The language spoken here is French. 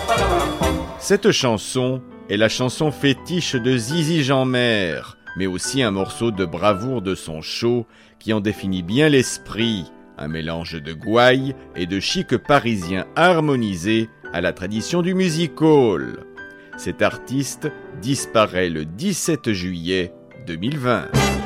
Cette chanson est la chanson fétiche de Zizi Jeanmaire, mais aussi un morceau de bravoure de son show qui en définit bien l'esprit, un mélange de gouaille et de chic parisien harmonisé à la tradition du music-hall. Cet artiste disparaît le 17 juillet 2020.